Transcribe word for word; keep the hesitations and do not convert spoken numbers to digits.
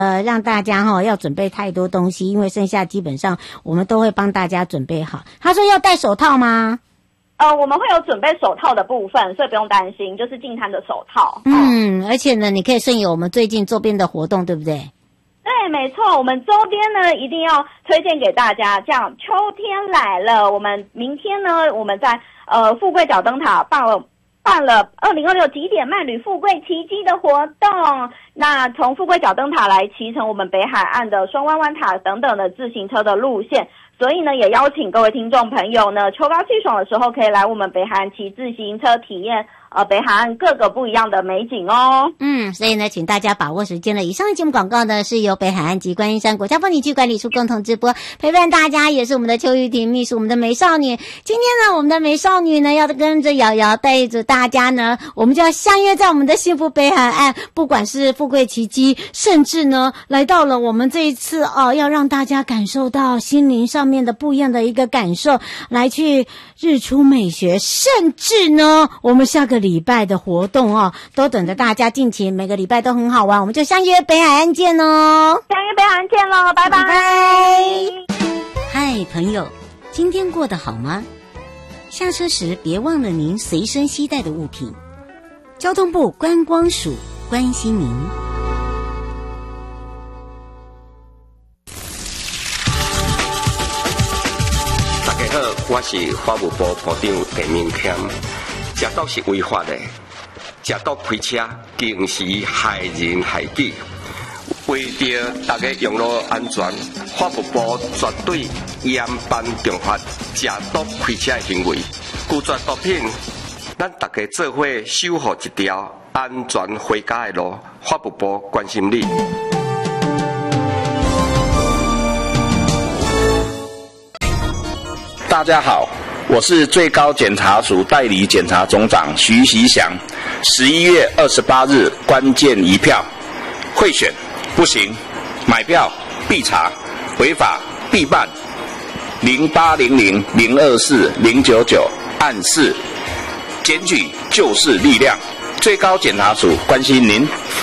呃，让大家哈、哦、要准备太多东西，因为剩下基本上我们都会帮大家准备好。他说要戴手套吗？ 呃，我们会有准备手套的部分，所以不用担心，就是净滩的手套。 嗯，而且呢，你可以顺应我们最近周边的活动，对不对？ 对，没错，我们周边呢一定要推荐给大家。这样，秋天来了，我们明天呢，我们在呃富贵角灯塔办了办了二零二六极点慢旅富贵奇迹的活动。那从富贵角灯塔来骑乘我们北海岸的双湾湾塔等等的自行车的路线。所以呢，也邀请各位听众朋友呢，秋高气爽的时候，可以来我们北海岸骑自行车，体验呃北海岸各个不一样的美景哦。 嗯，所以呢，请大家把握时间了。以上的节目广告呢，是由北海岸及观音山国家风景区管理处共同直播，陪伴大家也是我们的邱玉婷秘书，我们的美少女。今天呢，我们的美少女呢，要跟着瑶瑶带着大家呢，我们就要相约在我们的幸福北海岸，不管是富贵奇迹，甚至呢，来到了我们这一次哦，要让大家感受到心灵上面的不一样的一个感受，来去日出美学，甚至呢，我们下个礼拜的活动哦，都等着大家尽情，每个礼拜都很好玩，我们就相约北海岸见哦， 相约北海岸见喽，拜拜。 嗨，朋友，今天过得好吗？下车时别忘了您随身携带的物品。交通部观光署关心您。 大家好，我是法务部部长陈明谦。食毒是违法的，食毒开车更是害人害己。为着大家用路安全，法务部绝对严办重罚食毒开车的行为。拒绝毒品，咱大家做伙守护一条安全回家的路。法务部关心你。 大家好，我是最高检察署代理检察总长徐习祥。十一月二十八日关键一票，贿选不行，买票必查，违法必办。零八零零零二四零九九案四，检举就是力量。最高检察署关心您。